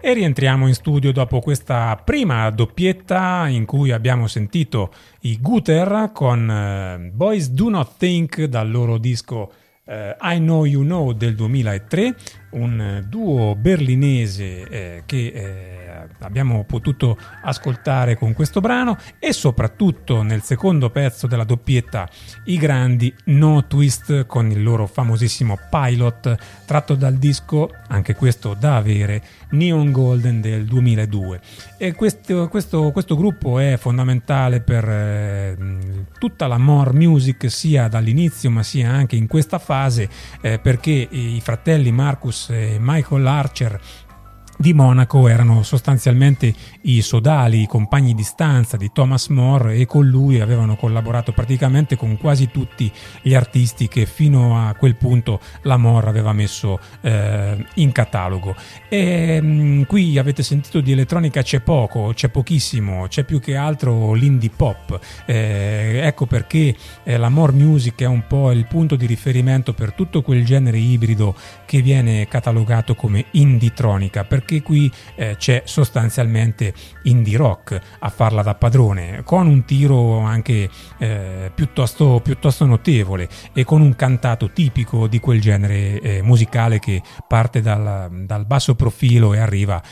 E rientriamo in studio dopo questa prima doppietta in cui abbiamo sentito i Guter con Boys Do Not Think dal loro disco I Know You Know del 2003, un duo berlinese che abbiamo potuto ascoltare con questo brano, e soprattutto nel secondo pezzo della doppietta i grandi No Twist con il loro famosissimo Pilot tratto dal disco, anche questo da avere, Neon Golden del 2002. E questo gruppo è fondamentale per tutta la more music, sia dall'inizio ma sia anche in questa fase, perché i fratelli Marcus e Michael Archer di Monaco erano sostanzialmente i sodali, i compagni di stanza di Thomas More, e con lui avevano collaborato praticamente con quasi tutti gli artisti che fino a quel punto la More aveva messo in catalogo. E qui avete sentito di elettronica c'è poco, c'è pochissimo, c'è più che altro l'indie pop, ecco perché la more music è un po' il punto di riferimento per tutto quel genere ibrido che viene catalogato come indie-tronica, perché qui c'è sostanzialmente indie rock a farla da padrone, con un tiro anche piuttosto notevole e con un cantato tipico di quel genere musicale che parte dal basso profilo e arriva